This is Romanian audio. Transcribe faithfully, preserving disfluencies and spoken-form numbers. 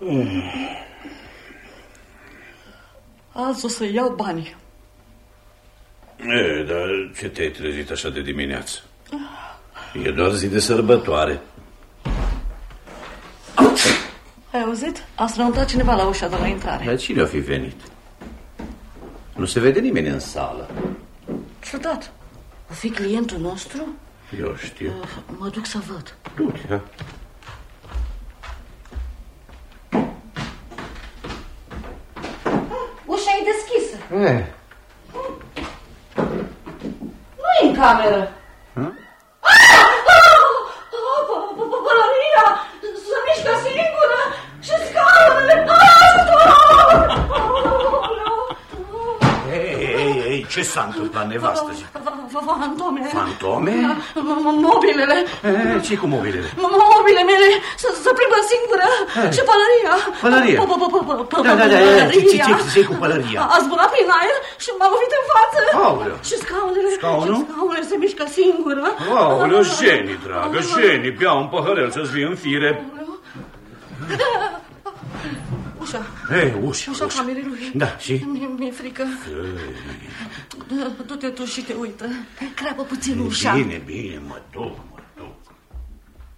Azi o să iau banii. E, dar ce te-ai trezit așa de dimineață? E doar zi de sărbătoare. Ai auzit? A strănutat cineva la ușa de la intrare. Dar cine o fi venit? Nu se vede nimeni în sală. Ciudat. O fi clientul nostru? Eu știu. Mă duc să văd. Du-te. Ușa e deschisă. E. Nu-i în cameră. Pălăria se mișcă singură și scaunele. Ei, ei, ei, ce s-a întâmplat, nevastă? Fantome. Fantome? Mobilele. Ce-i cu mobilele? Mobilele mele se plimbă singură și pălăria. Pălăria? Da, da, da, ce-i cu pălăria? A zburat prin aer și m-a lovit în față. Aoleu. Și scaunele. Scaunul? Și scaunele se mișcă singură. Aoleu, Jenny, dragă, Jenny, bea un păhărel să-ți vii în fire. Ușa. Ei, ușa, Ușa ușa. camerei lui. Da, și? Mi-e frică. Du-te tu și te uită. Crapă puțin ușa. Bine, bine, mă duc.